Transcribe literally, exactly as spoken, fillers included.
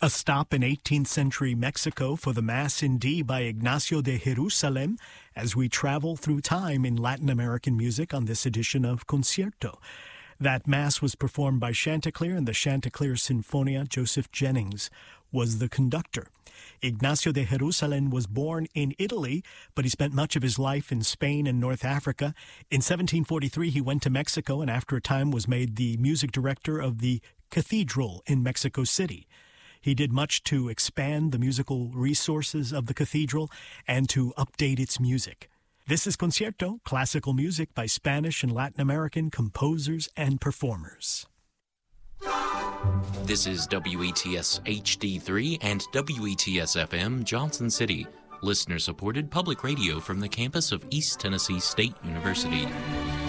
A stop in eighteenth century Mexico for the Mass in D by Ignacio de Jerusalem as we travel through time in Latin American music on this edition of Concierto. That Mass was performed by Chanticleer and the Chanticleer Sinfonia. Joseph Jennings was the conductor. Ignacio de Jerusalem was born in Italy, but he spent much of his life in Spain and North Africa. In seventeen forty-three, he went to Mexico and after a time was made the music director of the cathedral in Mexico City. He did much to expand the musical resources of the cathedral and to update its music. This is Concierto, classical music by Spanish and Latin American composers and performers. This is W E T S H D three and W E T S F M Johnson City, listener-supported public radio from the campus of East Tennessee State University.